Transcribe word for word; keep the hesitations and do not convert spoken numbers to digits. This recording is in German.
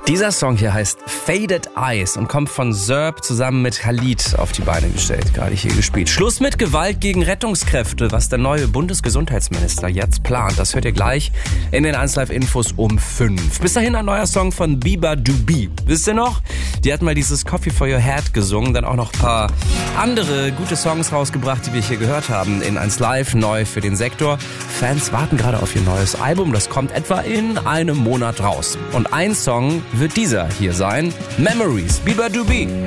Dieser Song hier heißt Faded Eyes und kommt von Zerb zusammen mit Khalid auf die Beine gestellt, gerade hier gespielt. Schluss mit Gewalt gegen Rettungskräfte, was der neue Bundesgesundheitsminister jetzt plant. Das hört ihr gleich in den eins Live Infos um fünf. Bis dahin ein neuer Song von Biba Dubi. Wisst ihr noch? Die hat mal dieses Coffee for Your Head gesungen, dann auch noch ein paar andere gute Songs rausgebracht, die wir hier gehört haben in eins Live, neu für den Sektor. Fans warten gerade auf ihr neues Album, das kommt etwa in einem Monat raus. Und ein Song wird dieser hier sein, Memories, Biba Dubi.